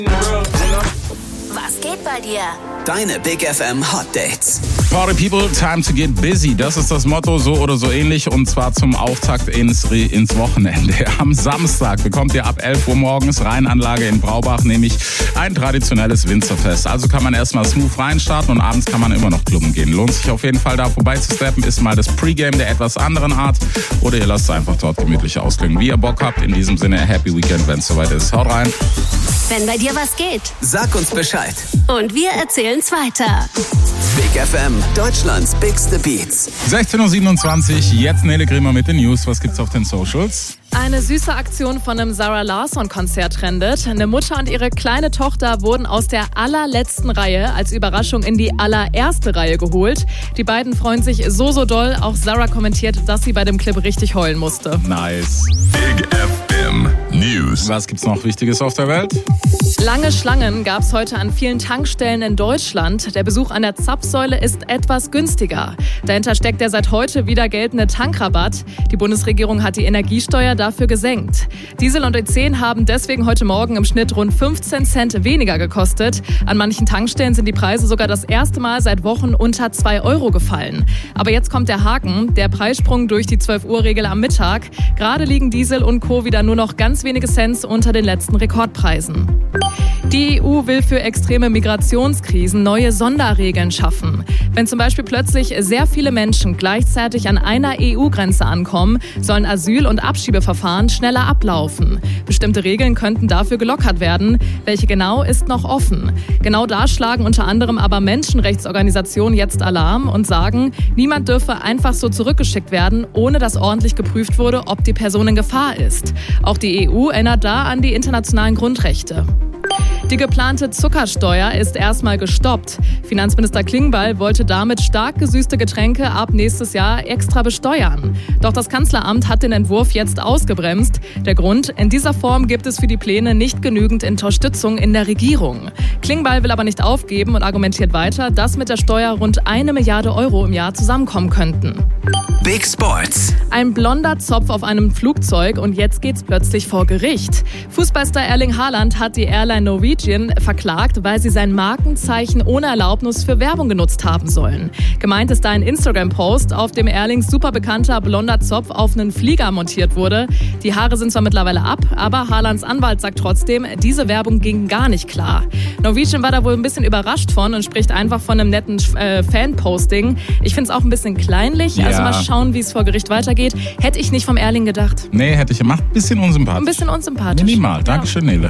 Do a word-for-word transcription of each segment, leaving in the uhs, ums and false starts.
Was geht bei dir? Deine Big F M Hot Dates. Party People, time to get busy. Das ist das Motto, so oder so ähnlich. Und zwar zum Auftakt ins, ins Wochenende. Am Samstag bekommt ihr ab elf Uhr morgens Rheinanlage in Braubach nämlich ein traditionelles Winzerfest. Also kann man erstmal smooth reinstarten und abends kann man immer noch klubben gehen. Lohnt sich auf jeden Fall da vorbeizusteppen. Ist mal das Pre-Game der etwas anderen Art. Oder ihr lasst es einfach dort gemütlich ausklingen, wie ihr Bock habt. In diesem Sinne, Happy Weekend, wenn es soweit ist. Haut rein. Wenn bei dir was geht. Sag uns Bescheid. Und wir erzählen's weiter. Big F M, Deutschlands bigste Beats. sechzehn Uhr siebenundzwanzig, jetzt Nele Grimmer mit den News. Was gibt's auf den Socials? Eine süße Aktion von einem Sarah Larsson-Konzert trendet. Eine Mutter und ihre kleine Tochter wurden aus der allerletzten Reihe als Überraschung in die allererste Reihe geholt. Die beiden freuen sich so, so doll. Auch Sarah kommentiert, dass sie bei dem Clip richtig heulen musste. Nice. Big F M News. Was gibt's noch Wichtiges auf der Welt? Lange Schlangen gab es heute an vielen Tankstellen in Deutschland. Der Besuch an der Zapfsäule ist etwas günstiger. Dahinter steckt der seit heute wieder geltende Tankrabatt. Die Bundesregierung hat die Energiesteuer dafür gesenkt. Diesel und E zehn haben deswegen heute Morgen im Schnitt rund fünfzehn Cent weniger gekostet. An manchen Tankstellen sind die Preise sogar das erste Mal seit Wochen unter zwei Euro gefallen. Aber jetzt kommt der Haken, der Preissprung durch die zwölf Uhr Regel am Mittag. Gerade liegen Diesel und Co. wieder nur noch ganz wenige Cent unter den letzten Rekordpreisen. Die E U will für extreme Migrationskrisen neue Sonderregeln schaffen. Wenn zum Beispiel plötzlich sehr viele Menschen gleichzeitig an einer E U-Grenze ankommen, sollen Asyl- und Abschiebeverfahren schneller ablaufen. Bestimmte Regeln könnten dafür gelockert werden. Welche genau, ist noch offen. Genau da schlagen unter anderem aber Menschenrechtsorganisationen jetzt Alarm und sagen, niemand dürfe einfach so zurückgeschickt werden, ohne dass ordentlich geprüft wurde, ob die Person in Gefahr ist. Auch die E U erinnert da an die internationalen Grundrechte. Die geplante Zuckersteuer ist erstmal gestoppt. Finanzminister Klingbeil wollte damit stark gesüßte Getränke ab nächstes Jahr extra besteuern. Doch das Kanzleramt hat den Entwurf jetzt ausgebremst. Der Grund: In dieser Form gibt es für die Pläne nicht genügend Unterstützung in der Regierung. Klingbeil will aber nicht aufgeben und argumentiert weiter, dass mit der Steuer rund eine Milliarde Euro im Jahr zusammenkommen könnten. Big Sports. Ein blonder Zopf auf einem Flugzeug und jetzt geht's plötzlich vor Gericht. Fußballstar Erling Haaland hat die Airline Norwegian verklagt, weil sie sein Markenzeichen ohne Erlaubnis für Werbung genutzt haben sollen. Gemeint ist da ein Instagram-Post, auf dem Erlings super bekannter blonder Zopf auf einen Flieger montiert wurde. Die Haare sind zwar mittlerweile ab, aber Haalands Anwalt sagt trotzdem, diese Werbung ging gar nicht klar. Norwegian war da wohl ein bisschen überrascht von und spricht einfach von einem netten äh, Fan-Posting. Ich finde es auch ein bisschen kleinlich, Ja. also mal schauen, wie es vor Gericht weitergeht. Hätte ich nicht vom Erling gedacht. Nee, hätte ich gemacht. Bisschen unsympathisch. Ein bisschen unsympathisch. Minimal. Dankeschön, Nele.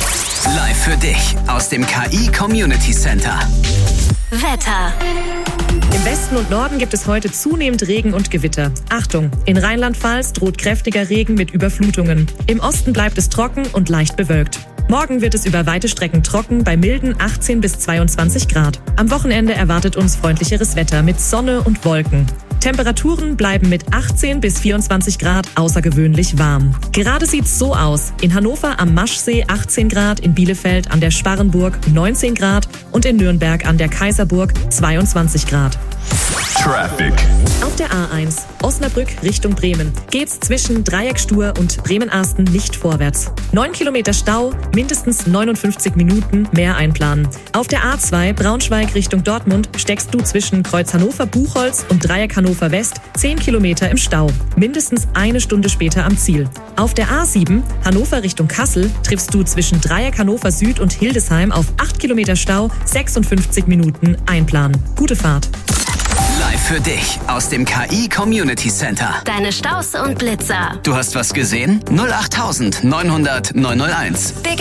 Live für dich aus dem K I Community Center. Wetter. Im Westen und Norden gibt es heute zunehmend Regen und Gewitter. Achtung, in Rheinland-Pfalz droht kräftiger Regen mit Überflutungen. Im Osten bleibt es trocken und leicht bewölkt. Morgen wird es über weite Strecken trocken bei milden achtzehn bis zweiundzwanzig Grad. Am Wochenende erwartet uns freundlicheres Wetter mit Sonne und Wolken. Temperaturen bleiben mit achtzehn bis vierundzwanzig Grad außergewöhnlich warm. Gerade sieht's so aus. In Hannover am Maschsee achtzehn Grad, in Bielefeld an der Sparrenburg neunzehn Grad und in Nürnberg an der Kaiserburg zweiundzwanzig Grad. Traffic. Auf der A eins Osnabrück Richtung Bremen geht's zwischen Dreieckstuhr und Bremen-Arsten nicht vorwärts. neun Kilometer Stau, mindestens neunundfünfzig Minuten mehr einplanen. Auf der A zwei Braunschweig Richtung Dortmund steckst du zwischen Kreuz Hannover-Buchholz und Dreieck Hannover West zehn Kilometer im Stau. Mindestens eine Stunde später am Ziel. Auf der A sieben Hannover Richtung Kassel triffst du zwischen Dreieck Hannover Süd und Hildesheim auf acht Kilometer Stau, sechsundfünfzig Minuten einplanen. Gute Fahrt. Live für dich aus dem K I Community Center. Deine Staus und Blitzer. Du hast was gesehen? null acht neunhundert neunhunderteins. Big